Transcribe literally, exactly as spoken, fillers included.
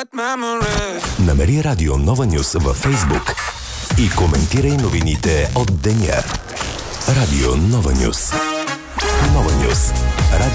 Намери Радио Нова Нюз във Фейсбук и коментирай новините от деня. Радио Нова Нюз. Нова Нюз. Радио